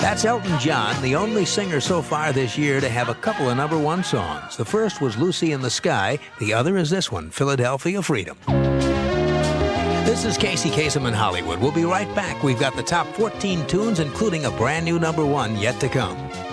That's Elton John, the only singer so far this year to have a couple of number one songs. The first was Lucy in the Sky. The other is this one, Philadelphia Freedom. This is Casey Kasem in Hollywood. We'll be right back. We've got the top 14 tunes, including a brand new number one yet to come.